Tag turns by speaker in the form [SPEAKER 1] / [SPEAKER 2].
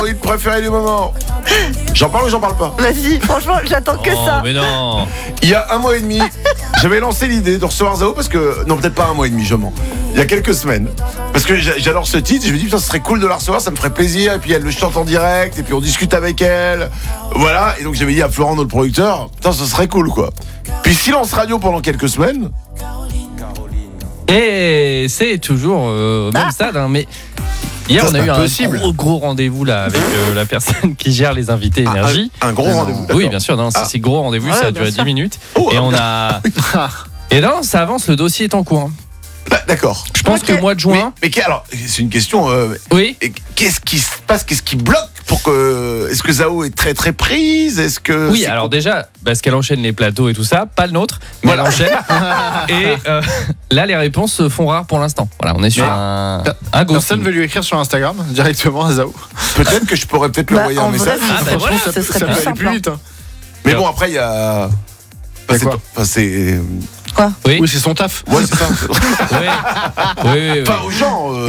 [SPEAKER 1] Il préféré du moment. J'en parle ou j'en parle pas?
[SPEAKER 2] Vas-y, franchement, j'attends que
[SPEAKER 3] Oh,
[SPEAKER 2] ça.
[SPEAKER 3] mais non.
[SPEAKER 1] Il y a un mois et demi, j'avais lancé l'idée de recevoir Zao parce que... Non, peut-être pas un mois et demi, je mens. Il y a quelques semaines. Parce que j'adore ce titre, je me dis, putain, ce serait cool de la recevoir, ça me ferait plaisir. Et puis elle le chante en direct, et puis on discute avec elle. Voilà, et donc j'avais dit à Florent, notre producteur, putain, ce serait cool, quoi. Puis silence radio pendant quelques semaines.
[SPEAKER 3] Et c'est toujours au même stade, hein, mais hier
[SPEAKER 1] Ça,
[SPEAKER 3] on a
[SPEAKER 1] c'est
[SPEAKER 3] eu
[SPEAKER 1] pas
[SPEAKER 3] un
[SPEAKER 1] possible.
[SPEAKER 3] gros rendez-vous là avec la personne qui gère les invités
[SPEAKER 1] Ah,
[SPEAKER 3] énergie.
[SPEAKER 1] un gros rendez-vous.
[SPEAKER 3] Oui,
[SPEAKER 1] d'accord.
[SPEAKER 3] bien sûr, non, c'est gros rendez-vous,
[SPEAKER 2] Ouais,
[SPEAKER 3] ça a
[SPEAKER 2] bien
[SPEAKER 3] duré
[SPEAKER 2] sûr.
[SPEAKER 3] 10 minutes.
[SPEAKER 1] Oh,
[SPEAKER 3] Et
[SPEAKER 1] ah,
[SPEAKER 3] on
[SPEAKER 1] bien.
[SPEAKER 3] a. Et non, ça avance, le dossier est en cours. Hein.
[SPEAKER 1] Bah, d'accord.
[SPEAKER 3] Je pense
[SPEAKER 2] Ok.
[SPEAKER 3] que mois de juin.
[SPEAKER 1] Alors, c'est une question.
[SPEAKER 3] Oui.
[SPEAKER 1] Qu'est-ce qui se passe? Qu'est-ce qui bloque pour que. Est-ce que Zao est très très prise? Est-ce que.
[SPEAKER 3] Oui,
[SPEAKER 1] c'est
[SPEAKER 3] alors déjà, parce qu'elle enchaîne les plateaux et tout ça, pas le nôtre, mais elle enchaîne. Et là, les réponses se font rares pour l'instant. Voilà, on est sur un
[SPEAKER 4] Personne
[SPEAKER 3] ghosting.
[SPEAKER 4] veut lui écrire sur Instagram directement à Zao.
[SPEAKER 1] Peut-être que je pourrais peut-être lui
[SPEAKER 2] Bah,
[SPEAKER 1] envoyer
[SPEAKER 2] en
[SPEAKER 1] un
[SPEAKER 2] vrai,
[SPEAKER 1] message.
[SPEAKER 3] Ah, bah voilà,
[SPEAKER 2] ce serait
[SPEAKER 4] ça
[SPEAKER 2] plus
[SPEAKER 4] peut aller
[SPEAKER 2] simple.
[SPEAKER 4] plus vite. Hein.
[SPEAKER 1] Mais bon, après, il y a.
[SPEAKER 4] Il y a
[SPEAKER 1] c'est-
[SPEAKER 4] quoi
[SPEAKER 1] enfin, c'est.
[SPEAKER 3] Oui,
[SPEAKER 4] Oui, c'est son taf.
[SPEAKER 1] Ouais, c'est ça.
[SPEAKER 3] oui, oui, oui.
[SPEAKER 1] Pas aux gens.